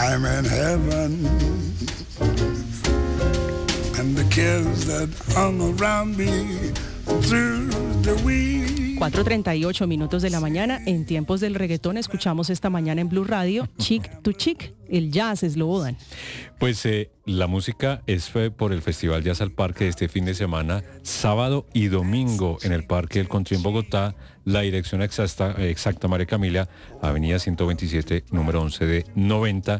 I'm in heaven. And the kids that hung around me through the week. 4:38 minutos de la mañana. En tiempos del reggaetón escuchamos esta mañana en Blue Radio Chic to Chic, el jazz Slobodan. Pues la música es por el Festival Jazz al Parque de este fin de semana, sábado y domingo en el Parque del Country en Bogotá. La dirección exacta, María Camila, Avenida 127, número 11 de 90,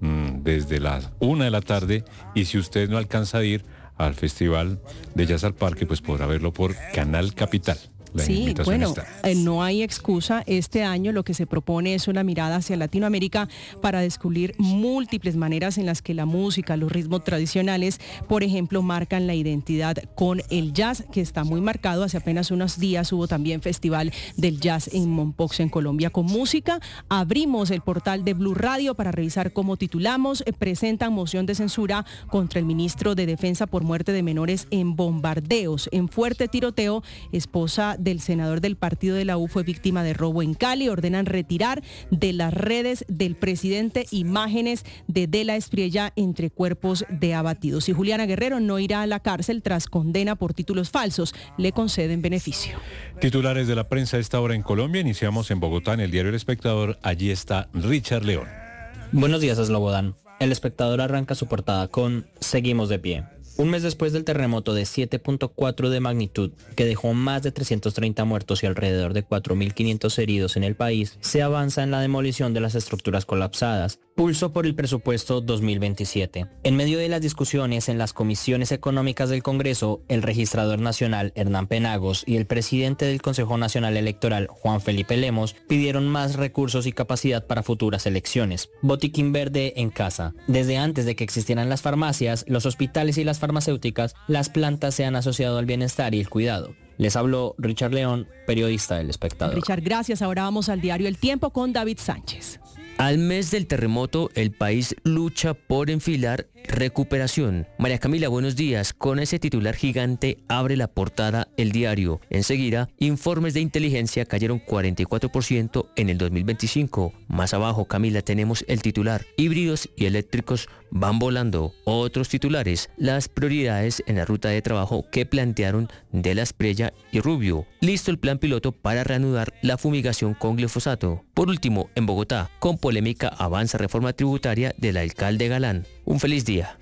desde las 1 de la tarde. Y si usted no alcanza a ir al Festival de Jazz al Parque, pues podrá verlo por Canal Capital. Sí, bueno, no hay excusa. Este año lo que se propone es una mirada hacia Latinoamérica para descubrir múltiples maneras en las que la música, los ritmos tradicionales, por ejemplo, marcan la identidad con el jazz, que está muy marcado. Hace apenas unos días hubo también Festival del Jazz en Mompox, en Colombia, con música. Abrimos el portal de Blue Radio para revisar cómo titulamos. Presentan moción de censura contra el ministro de Defensa por muerte de menores en bombardeos. En fuerte tiroteo, esposa del senador del partido de la U fue víctima de robo en Cali. Ordenan retirar de las redes del presidente imágenes de la Espriella entre cuerpos de abatidos. Y Juliana Guerrero no irá a la cárcel tras condena por títulos falsos. Le conceden beneficio. Titulares de la prensa a esta hora en Colombia. Iniciamos en Bogotá, en el diario El Espectador. Allí está Richard León. Buenos días, Slobodan. El Espectador arranca su portada con "Seguimos de pie". Un mes después del terremoto de 7.4 de magnitud, que dejó más de 330 muertos y alrededor de 4.500 heridos en el país, se avanza en la demolición de las estructuras colapsadas. Pulso por el presupuesto 2027. En medio de las discusiones en las comisiones económicas del Congreso, el registrador nacional Hernán Penagos y el presidente del Consejo Nacional Electoral, Juan Felipe Lemos, pidieron más recursos y capacidad para futuras elecciones. Botiquín verde en casa. Desde antes de que existieran las farmacias, los hospitales y las farmacéuticas, las plantas se han asociado al bienestar y el cuidado. Les habló Richard León, periodista del Espectador. Richard, gracias. Ahora vamos al diario El Tiempo con David Sánchez. Al mes del terremoto, el país lucha por enfilar recuperación. María Camila, buenos días. Con ese titular gigante abre la portada el diario. Enseguida, informes de inteligencia cayeron 44% en el 2025. Más abajo, Camila, tenemos el titular: híbridos y eléctricos van volando. Otros titulares: las prioridades en la ruta de trabajo que plantearon de la Espriella y Rubio. Listo el plan piloto para reanudar la fumigación con glifosato. Por último, en Bogotá, con polémica avanza reforma tributaria del alcalde Galán. Un feliz día.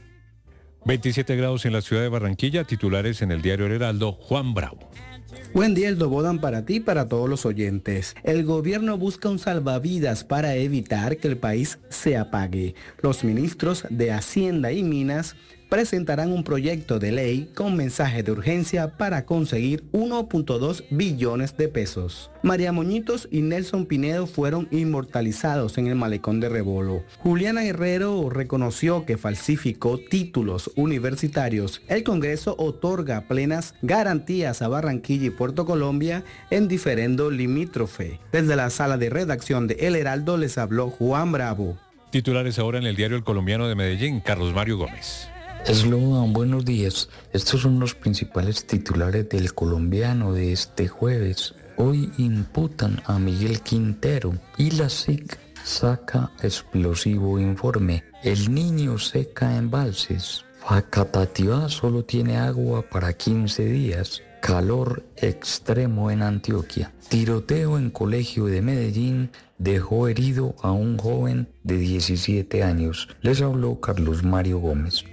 27 grados en la ciudad de Barranquilla. Titulares en el diario El Heraldo, Juan Bravo. Buen día, Slobodan, para ti y para todos los oyentes. El gobierno busca un salvavidas para evitar que el país se apague. Los ministros de Hacienda y Minas presentarán un proyecto de ley con mensaje de urgencia para conseguir 1.2 billones de pesos. María Moñitos y Nelson Pinedo fueron inmortalizados en el malecón de Rebolo. Juliana Guerrero reconoció que falsificó títulos universitarios. El Congreso otorga plenas garantías a Barranquilla y Puerto Colombia en diferendo limítrofe. Desde la sala de redacción de El Heraldo les habló Juan Bravo. Titulares ahora en el diario El Colombiano de Medellín, Carlos Mario Gómez. Slobodan, buenos días. Estos son los principales titulares del Colombiano de este jueves. Hoy imputan a Miguel Quintero y la SIC saca explosivo informe. El Niño seca embalses. Facatativá solo tiene agua para 15 días. Calor extremo en Antioquia. Tiroteo en colegio de Medellín dejó herido a un joven de 17 años. Les habló Carlos Mario Gómez.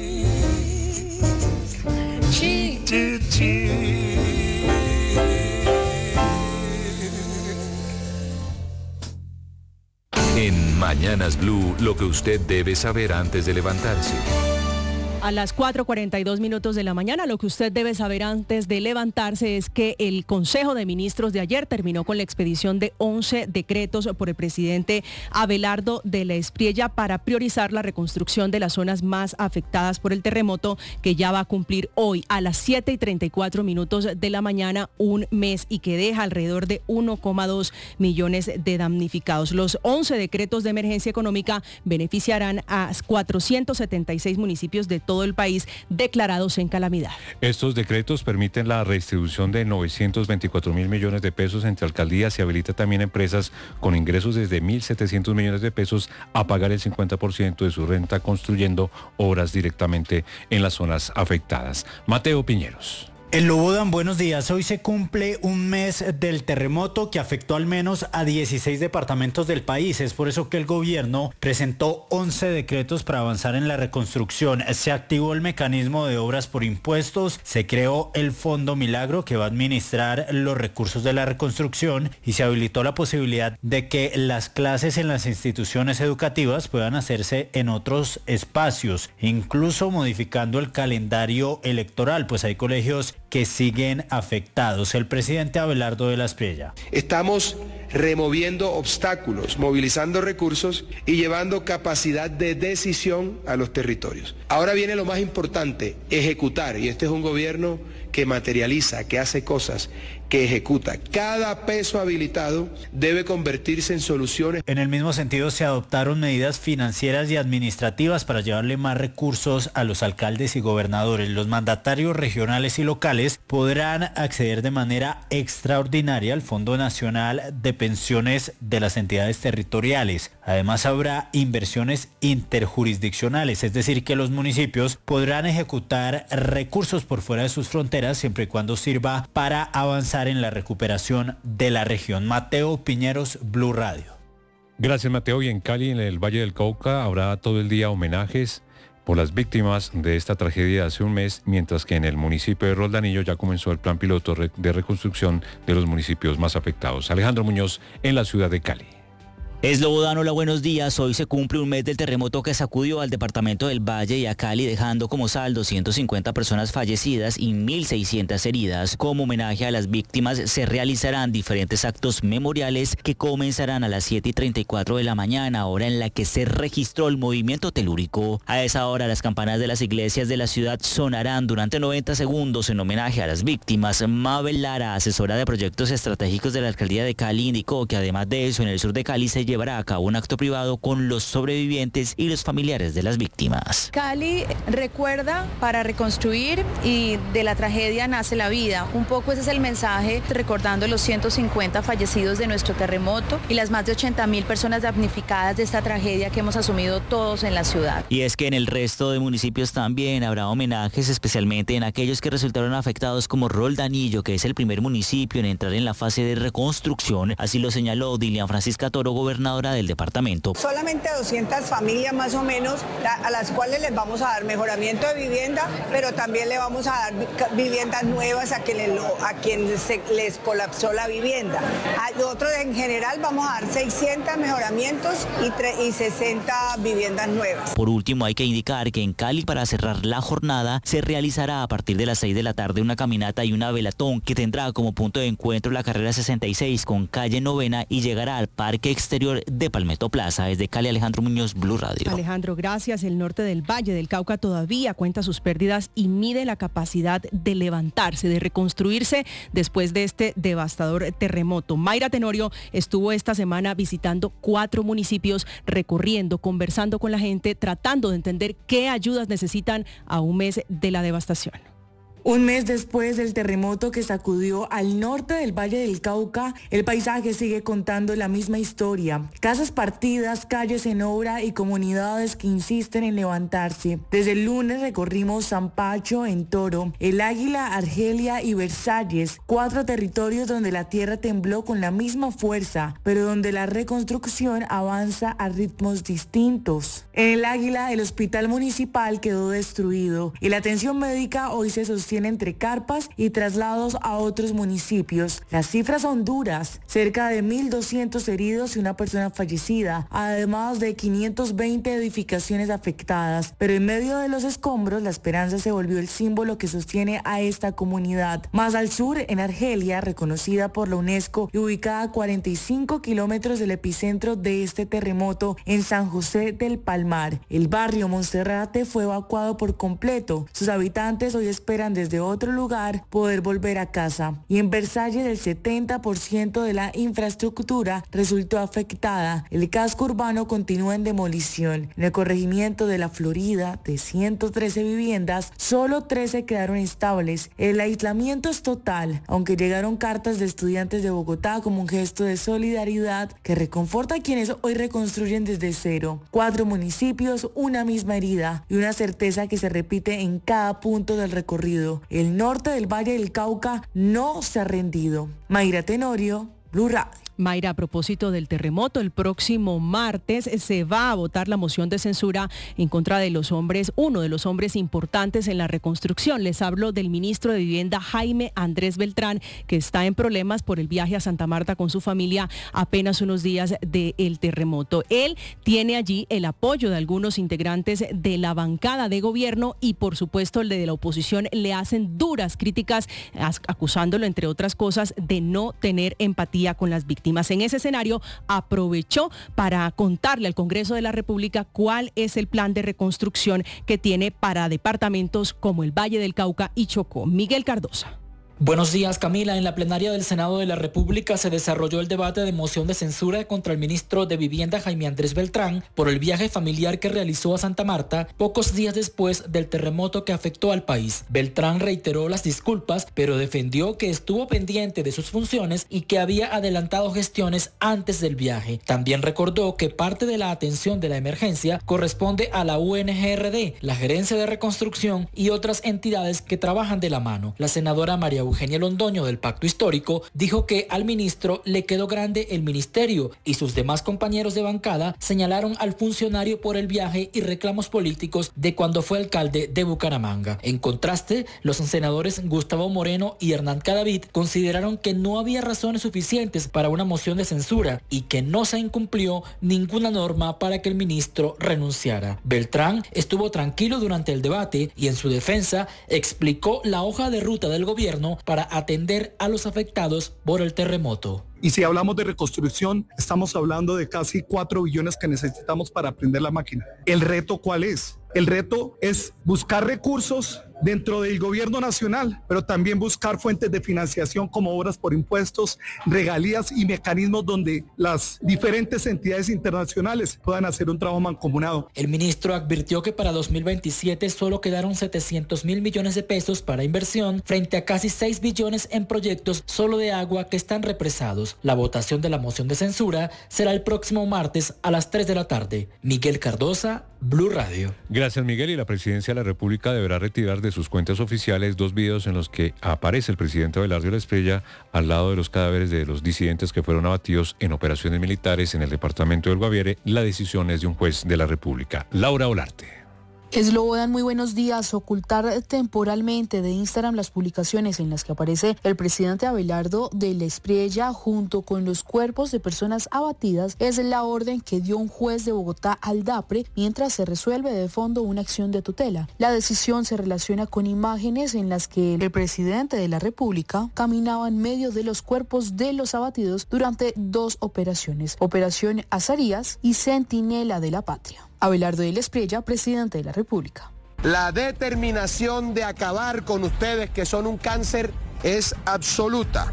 En Mañanas Blue, lo que usted debe saber antes de levantarse. A las 4:42 minutos de la mañana, lo que usted debe saber antes de levantarse es que el Consejo de Ministros de ayer terminó con la expedición de 11 decretos por el presidente Abelardo de la Espriella para priorizar la reconstrucción de las zonas más afectadas por el terremoto, que ya va a cumplir hoy a las 7:34 minutos de la mañana un mes y que deja alrededor de 1,2 millones de damnificados. Los 11 decretos de emergencia económica beneficiarán a 476 municipios de todo el país declarados en calamidad. Estos decretos permiten la redistribución de 924.000 millones de pesos entre alcaldías y habilita también empresas con ingresos desde 1.700 millones de pesos a pagar el 50% de su renta construyendo obras directamente en las zonas afectadas. Mateo Piñeros. El Lobodan, buenos días. Hoy se cumple un mes del terremoto que afectó al menos a 16 departamentos del país. Es por eso que el gobierno presentó 11 decretos para avanzar en la reconstrucción. Se activó el mecanismo de obras por impuestos, se creó el Fondo Milagro que va a administrar los recursos de la reconstrucción y se habilitó la posibilidad de que las clases en las instituciones educativas puedan hacerse en otros espacios, incluso modificando el calendario electoral, pues hay colegios que siguen afectados. El presidente Abelardo de la Espriella. Estamos removiendo obstáculos, movilizando recursos y llevando capacidad de decisión a los territorios. Ahora viene lo más importante, ejecutar, y este es un gobierno que materializa, que hace cosas, que ejecuta. Cada peso habilitado debe convertirse en soluciones. En el mismo sentido, se adoptaron medidas financieras y administrativas para llevarle más recursos a los alcaldes y gobernadores. Los mandatarios regionales y locales podrán acceder de manera extraordinaria al Fondo Nacional de Pensiones de las entidades territoriales. Además, habrá inversiones interjurisdiccionales, es decir, que los municipios podrán ejecutar recursos por fuera de sus fronteras siempre y cuando sirva para avanzar en la recuperación de la región. Mateo Piñeros, Blue Radio. Gracias, Mateo. Y en Cali, en el Valle del Cauca, habrá todo el día homenajes por las víctimas de esta tragedia de hace un mes, mientras que en el municipio de Roldanillo ya comenzó el plan piloto de reconstrucción de los municipios más afectados. Alejandro Muñoz, en la ciudad de Cali. Lobodan, hola, buenos días. Hoy se cumple un mes del terremoto que sacudió al departamento del Valle y a Cali, dejando como saldo 150 personas fallecidas y 1.600 heridas. Como homenaje a las víctimas, se realizarán diferentes actos memoriales que comenzarán a las 7:34 de la mañana, hora en la que se registró el movimiento telúrico. A esa hora, las campanas de las iglesias de la ciudad sonarán durante 90 segundos en homenaje a las víctimas. Mabel Lara, asesora de proyectos estratégicos de la alcaldía de Cali, indicó que además de eso, en el sur de Cali se llevará a cabo un acto privado con los sobrevivientes y los familiares de las víctimas. Cali recuerda para reconstruir y de la tragedia nace la vida. Un poco ese es el mensaje, recordando los 150 fallecidos de nuestro terremoto y las más de 80.000 personas damnificadas de esta tragedia que hemos asumido todos en la ciudad. Y es que en el resto de municipios también habrá homenajes, especialmente en aquellos que resultaron afectados como Roldanillo, que es el primer municipio en entrar en la fase de reconstrucción. Así lo señaló Dilian Francisca Toro, gobernadora del departamento. Solamente 200 familias más o menos a las cuales les vamos a dar mejoramiento de vivienda, pero también le vamos a dar viviendas nuevas a quienes les colapsó la vivienda. A nosotros en general vamos a dar 600 mejoramientos y 60 viviendas nuevas. Por último, hay que indicar que en Cali, para cerrar la jornada, se realizará a partir de las 6 de la tarde una caminata y una velatón que tendrá como punto de encuentro la carrera 66 con calle Novena y llegará al Parque Exterior de Palmetto Plaza. Desde Cali, Alejandro Muñoz, Blue Radio. Alejandro, gracias. El norte del Valle del Cauca todavía cuenta sus pérdidas y mide la capacidad de levantarse, de reconstruirse después de este devastador terremoto. Mayra Tenorio estuvo esta semana visitando 4 municipios, recorriendo, conversando con la gente, tratando de entender qué ayudas necesitan a un mes de la devastación. Un mes después del terremoto que sacudió al norte del Valle del Cauca, el paisaje sigue contando la misma historia. Casas partidas, calles en obra y comunidades que insisten en levantarse. Desde el lunes recorrimos San Pacho, en Toro, El Águila, Argelia y Versalles, 4 territorios donde la tierra tembló con la misma fuerza, pero donde la reconstrucción avanza a ritmos distintos. En El Águila, el hospital municipal quedó destruido y la atención médica hoy se sostiene entre carpas y traslados a otros municipios. Las cifras son duras, cerca de 1.200 heridos y una persona fallecida, además de 520 edificaciones afectadas. Pero en medio de los escombros, la esperanza se volvió el símbolo que sostiene a esta comunidad. Más al sur, en Argelia, reconocida por la UNESCO y ubicada a 45 kilómetros del epicentro de este terremoto, en San José del Palmar, el barrio Monserrate fue evacuado por completo. Sus habitantes hoy esperan desde desde otro lugar poder volver a casa. Y en Versalles el 70% de la infraestructura resultó afectada. El casco urbano continúa en demolición. En el corregimiento de La Florida, de 113 viviendas, solo 13 quedaron estables. El aislamiento es total, aunque llegaron cartas de estudiantes de Bogotá como un gesto de solidaridad que reconforta a quienes hoy reconstruyen desde cero. 4 municipios, una misma herida y una certeza que se repite en cada punto del recorrido. El norte del Valle del Cauca no se ha rendido. Mayra Tenorio, Blue Radio. Mayra, a propósito del terremoto, el próximo martes se va a votar la moción de censura en contra de uno de los hombres importantes en la reconstrucción. Les hablo del ministro de Vivienda, Jaime Andrés Beltrán, que está en problemas por el viaje a Santa Marta con su familia apenas unos días del terremoto. Él tiene allí el apoyo de algunos integrantes de la bancada de gobierno y, por supuesto, el de la oposición le hacen duras críticas, acusándolo, entre otras cosas, de no tener empatía con las víctimas. En ese escenario, aprovechó para contarle al Congreso de la República cuál es el plan de reconstrucción que tiene para departamentos como el Valle del Cauca y Chocó. Miguel Cardosa. Buenos días, Camila. En la plenaria del Senado de la República se desarrolló el debate de moción de censura contra el ministro de Vivienda, Jaime Andrés Beltrán, por el viaje familiar que realizó a Santa Marta pocos días después del terremoto que afectó al país. Beltrán reiteró las disculpas, pero defendió que estuvo pendiente de sus funciones y que había adelantado gestiones antes del viaje. También recordó que parte de la atención de la emergencia corresponde a la UNGRD, la Gerencia de Reconstrucción y otras entidades que trabajan de la mano. La senadora María Eugenia Londoño, del Pacto Histórico, dijo que al ministro le quedó grande el ministerio y sus demás compañeros de bancada señalaron al funcionario por el viaje y reclamos políticos de cuando fue alcalde de Bucaramanga. En contraste, los senadores Gustavo Moreno y Hernán Cadavid consideraron que no había razones suficientes para una moción de censura y que no se incumplió ninguna norma para que el ministro renunciara. Beltrán estuvo tranquilo durante el debate y en su defensa explicó la hoja de ruta del gobierno para atender a los afectados por el terremoto. Y si hablamos de reconstrucción, estamos hablando de casi 4 billones que necesitamos para prender la máquina. ¿El reto cuál es? El reto es buscar recursos dentro del gobierno nacional, pero también buscar fuentes de financiación como obras por impuestos, regalías y mecanismos donde las diferentes entidades internacionales puedan hacer un trabajo mancomunado. El ministro advirtió que para 2027 solo quedaron 700.000 millones de pesos para inversión frente a casi 6 billones en proyectos solo de agua que están represados. La votación de la moción de censura será el próximo martes a las 3 de la tarde. Miguel Cardosa, Blue Radio. Gracias, Miguel. Y la Presidencia de la República deberá retirar de sus cuentas oficiales 2 videos en los que aparece el presidente Abelardo Espriella al lado de los cadáveres de los disidentes que fueron abatidos en operaciones militares en el departamento del Guaviare. La decisión es de un juez de la República. Laura Olarte. Slobodan, muy buenos días. Ocultar temporalmente de Instagram las publicaciones en las que aparece el presidente Abelardo de Espriella junto con los cuerpos de personas abatidas es la orden que dio un juez de Bogotá al DAPRE mientras se resuelve de fondo una acción de tutela. La decisión se relaciona con imágenes en las que el presidente de la República caminaba en medio de los cuerpos de los abatidos durante 2 operaciones, Operación Azarías y Centinela de la Patria. Abelardo de Espriella, presidente de la República. La determinación de acabar con ustedes, que son un cáncer, es absoluta.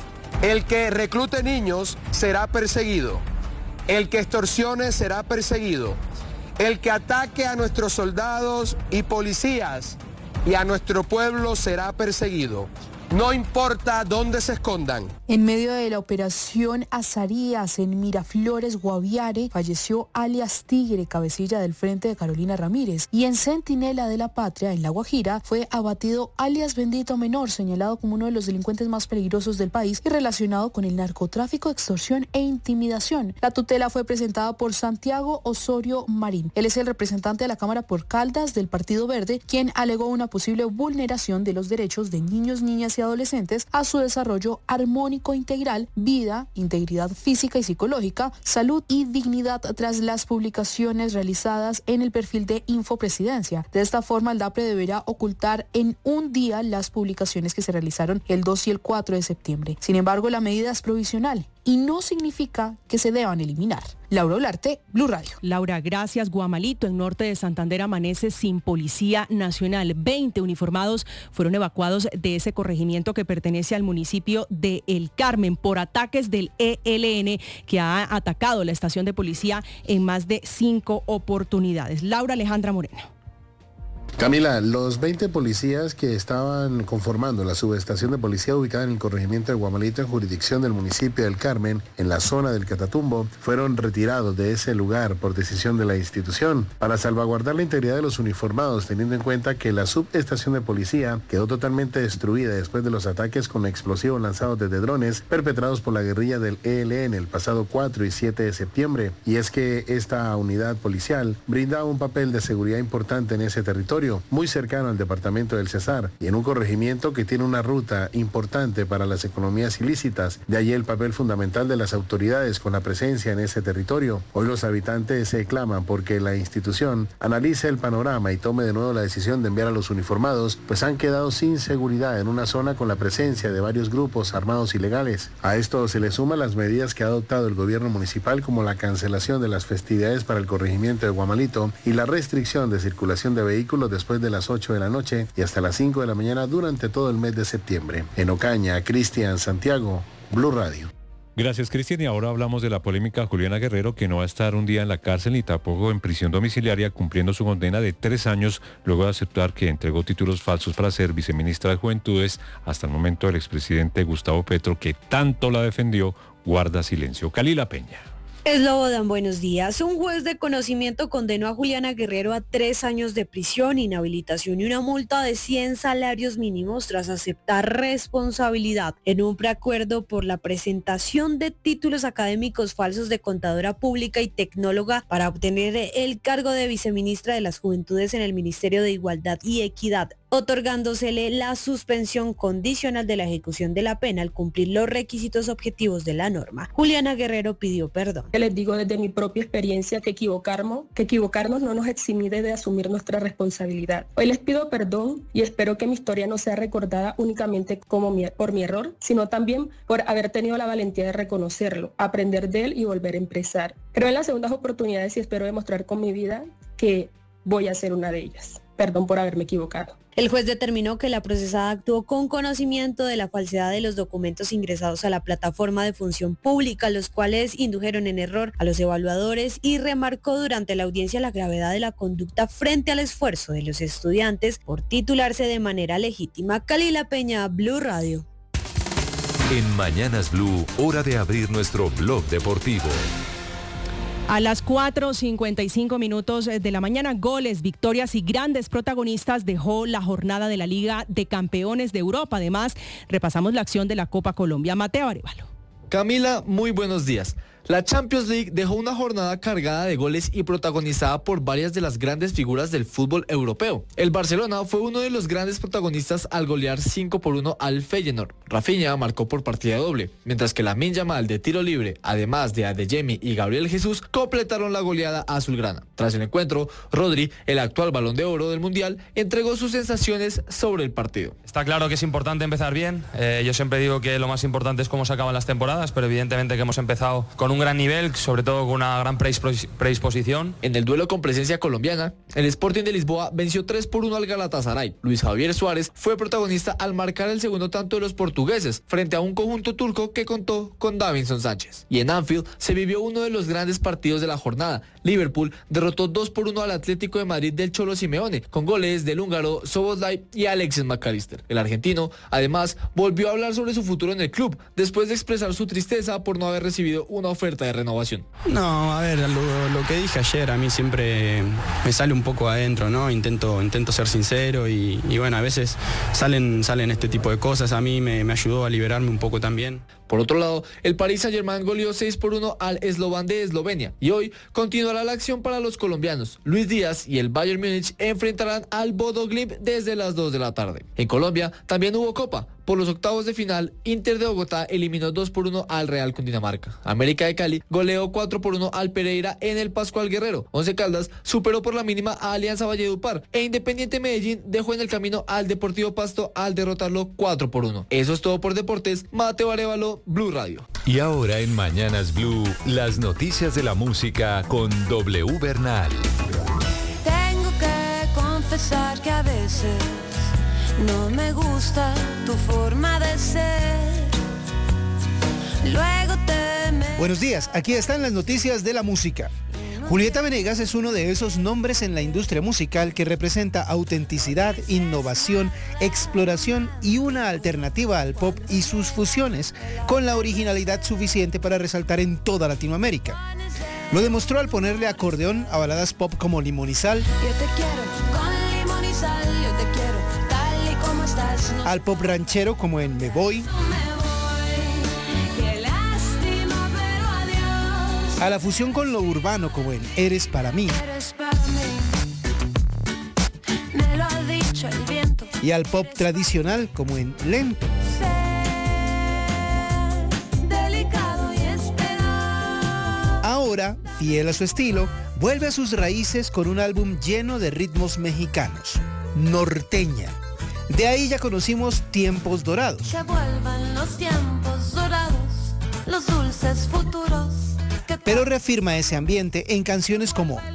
El que reclute niños será perseguido. El que extorsione será perseguido. El que ataque a nuestros soldados y policías y a nuestro pueblo será perseguido. No importa dónde se escondan. En medio de la operación Azarías en Miraflores, Guaviare, falleció alias Tigre, cabecilla del Frente de Carolina Ramírez. Y en Centinela de la Patria, en La Guajira, fue abatido alias Bendito Menor, señalado como uno de los delincuentes más peligrosos del país y relacionado con el narcotráfico, extorsión e intimidación. La tutela fue presentada por Santiago Osorio Marín. Él es el representante de la Cámara por Caldas del Partido Verde, quien alegó una posible vulneración de los derechos de niños, niñas y adolescentes a su desarrollo armónico integral, vida, integridad física y psicológica, salud y dignidad tras las publicaciones realizadas en el perfil de Infopresidencia. De esta forma, el DAPRE deberá ocultar en un día las publicaciones que se realizaron el 2 y el 4 de septiembre. Sin embargo, la medida es provisional y no significa que se deban eliminar. Laura Olarte, Blue Radio. Laura, gracias. Guamalito, en norte de Santander, amanece sin policía nacional. 20 uniformados fueron evacuados de ese corregimiento que pertenece al municipio de El Carmen por ataques del ELN, que ha atacado la estación de policía en más de 5 oportunidades. Laura Alejandra Moreno. Camila, los 20 policías que estaban conformando la subestación de policía ubicada en el corregimiento de Guamalito, en jurisdicción del municipio del Carmen, en la zona del Catatumbo, fueron retirados de ese lugar por decisión de la institución para salvaguardar la integridad de los uniformados, teniendo en cuenta que la subestación de policía quedó totalmente destruida después de los ataques con explosivos lanzados desde drones perpetrados por la guerrilla del ELN el pasado 4 y 7 de septiembre. Y es que esta unidad policial brindaba un papel de seguridad importante en ese territorio, muy cercano al departamento del Cesar y en un corregimiento que tiene una ruta importante para las economías ilícitas. De allí el papel fundamental de las autoridades con la presencia en ese territorio. Hoy los habitantes se claman porque la institución analice el panorama y tome de nuevo la decisión de enviar a los uniformados, pues han quedado sin seguridad en una zona con la presencia de varios grupos armados ilegales. A esto se le suman las medidas que ha adoptado el gobierno municipal, como la cancelación de las festividades para el corregimiento de Guamalito y la restricción de circulación de vehículos después de las 8 de la noche y hasta las 5 de la mañana durante todo el mes de septiembre. En Ocaña, Cristian Santiago, Blue Radio. Gracias, Cristian. Y ahora hablamos de la polémica Juliana Guerrero, que no va a estar un día en la cárcel ni tampoco en prisión domiciliaria, cumpliendo su condena de 3 años luego de aceptar que entregó títulos falsos para ser viceministra de Juventudes. Hasta el momento el expresidente Gustavo Petro, que tanto la defendió, guarda silencio. Kalila Peña. Slobodan, buenos días. Un juez de conocimiento condenó a Juliana Guerrero a 3 años de prisión, inhabilitación y una multa de 100 salarios mínimos tras aceptar responsabilidad en un preacuerdo por la presentación de títulos académicos falsos de contadora pública y tecnóloga para obtener el cargo de viceministra de las Juventudes en el Ministerio de Igualdad y Equidad, otorgándosele la suspensión condicional de la ejecución de la pena al cumplir los requisitos objetivos de la norma. Juliana Guerrero pidió perdón. Les digo desde mi propia experiencia que equivocarnos no nos exime de asumir nuestra responsabilidad. Hoy les pido perdón y espero que mi historia no sea recordada únicamente por mi error, sino también por haber tenido la valentía de reconocerlo, aprender de él y volver a empezar. Creo en las segundas oportunidades y espero demostrar con mi vida que voy a ser una de ellas. Perdón por haberme equivocado. El juez determinó que la procesada actuó con conocimiento de la falsedad de los documentos ingresados a la plataforma de función pública, los cuales indujeron en error a los evaluadores, y remarcó durante la audiencia la gravedad de la conducta frente al esfuerzo de los estudiantes por titularse de manera legítima. Kalila Peña, Blue Radio. En Mañanas Blue, hora de abrir nuestro blog deportivo. A las 4:55 de la mañana, goles, victorias y grandes protagonistas dejó la jornada de la Liga de Campeones de Europa. Además, repasamos la acción de la Copa Colombia. Mateo Arevalo. Camila, muy buenos días. La Champions League dejó una jornada cargada de goles y protagonizada por varias de las grandes figuras del fútbol europeo. El Barcelona fue uno de los grandes protagonistas al golear 5-1 al Feyenoord. Rafinha marcó por partida doble, mientras que Lamine Yamal de tiro libre, además de Adeyemi y Gabriel Jesús, completaron la goleada azulgrana. Tras el encuentro, Rodri, el actual Balón de Oro del Mundial, entregó sus sensaciones sobre el partido. Está claro que es importante empezar bien. Yo siempre digo que lo más importante es cómo se acaban las temporadas, pero evidentemente que hemos empezado con un gran nivel, sobre todo con una gran predisposición. En el duelo con presencia colombiana, el Sporting de Lisboa venció 3-1 al Galatasaray. Luis Javier Suárez fue protagonista al marcar el segundo tanto de los portugueses frente a un conjunto turco que contó con Davinson Sánchez. Y en Anfield se vivió uno de los grandes partidos de la jornada. Liverpool derrotó 2-1 al Atlético de Madrid del Cholo Simeone, con goles del húngaro Szoboszlai y Alexis McAllister. El argentino, además, volvió a hablar sobre su futuro en el club, después de expresar su tristeza por no haber recibido una oferta de renovación. No, a ver, lo que dije ayer a mí siempre me sale un poco adentro, ¿no? Intento ser sincero y bueno, a veces salen este tipo de cosas. A mí me ayudó a liberarme un poco también. Por otro lado, el Paris Saint-Germain goleó 6-1 al Slovan de Eslovenia y hoy continuará la acción para los colombianos. Luis Díaz y el Bayern Múnich enfrentarán al Bodo Glimt desde las 2 de la tarde. En Colombia también hubo Copa. Por los octavos de final, Inter de Bogotá eliminó 2-1 al Real Cundinamarca. América de Cali goleó 4-1 al Pereira en el Pascual Guerrero. Once Caldas superó por la mínima a Alianza Valledupar e Independiente Medellín dejó en el camino al Deportivo Pasto al derrotarlo 4-1. Eso es todo por deportes. Mateo Arévalo, Blue Radio. Y ahora en Mañanas Blue, las noticias de la música con W Bernal. Tengo que confesar que a veces no me gusta tu forma de ser. Luego Buenos días, aquí están las noticias de la música. Julieta Venegas es uno de esos nombres en la industria musical que representa autenticidad, innovación, exploración y una alternativa al pop y sus fusiones, con la originalidad suficiente para resaltar en toda Latinoamérica. Lo demostró al ponerle acordeón a baladas pop como Limón y Sal, yo te quiero con limón y sal, yo te quiero tal y como estás. No, al pop ranchero como en Me Voy, qué lástima, pero adiós. a la fusión con lo urbano como en Eres para mí, Eres para mí, me lo ha dicho el viento. y al pop tradicional como en Lento. Delicado y esperado. Ahora, fiel a su estilo, vuelve a sus raíces con un álbum lleno de ritmos mexicanos, Norteña. De ahí ya conocimos Tiempos Dorados, Que vuelvan los tiempos dorados, los dulces futuros. pero reafirma ese ambiente en canciones como